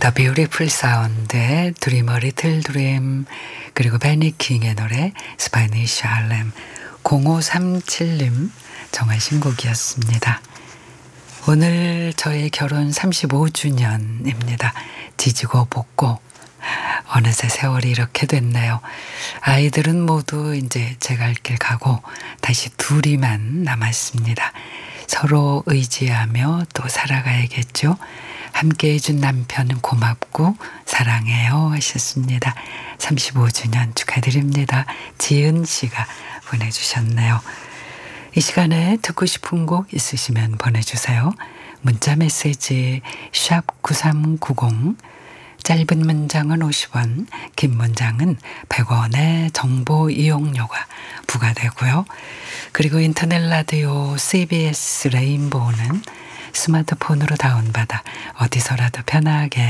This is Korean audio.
The Beautiful Sound의 Dream a Little Dream, 그리고 베니킹의 노래 Spanish Harlem. 0537님 정하신 곡이었습니다. 오늘 저의 결혼 35주년입니다. 지지고 볶고 어느새 세월이 이렇게 됐네요. 아이들은 모두 이제 제 갈 길 가고 다시 둘이만 남았습니다. 서로 의지하며 또 살아가야겠죠. 함께 해준 남편은 고맙고 사랑해요 하셨습니다. 35주년 축하드립니다. 지은 씨가 보내주셨네요. 이 시간에 듣고 싶은 곡 있으시면 보내주세요. 문자 메시지 샵9390, 짧은 문장은 50원, 긴 문장은 100원의 정보 이용료가 부과되고요. 그리고 인터넷 라디오 CBS 레인보우는 스마트폰으로 다운받아 어디서라도 편하게